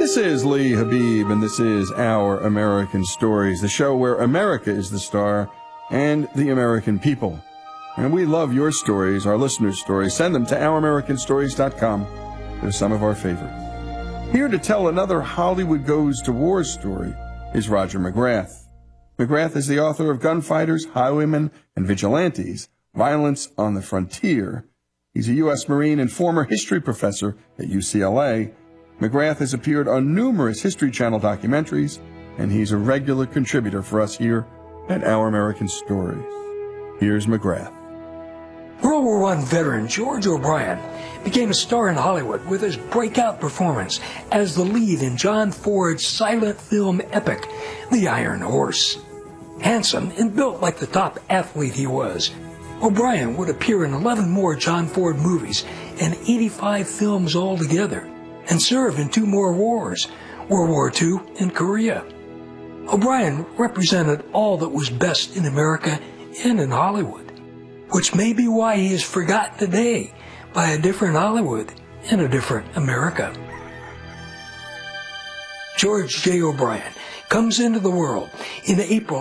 This is Lee Habib, and this is Our American Stories, the show where America is the star and the American people. And we love your stories, our listeners' stories. Send them to OurAmericanStories.com. They're some of our favorites. Here to tell another Hollywood Goes to War story is Roger McGrath. McGrath is the author of Gunfighters, Highwaymen, and Vigilantes, Violence on the Frontier. He's a U.S. Marine and former history professor at UCLA. McGrath has appeared on numerous History Channel documentaries, and he's a regular contributor for us here at Our American Stories. Here's McGrath. World War I veteran George O'Brien became a star in Hollywood with his breakout performance as the lead in John Ford's silent film epic, The Iron Horse. Handsome and built like the top athlete he was, O'Brien would appear in 11 more John Ford movies and 85 films altogether, and serve in 2 more wars, World War II and Korea. O'Brien represented all that was best in America and in Hollywood, which may be why he is forgotten today by a different Hollywood and a different America. George J. O'Brien comes into the world in April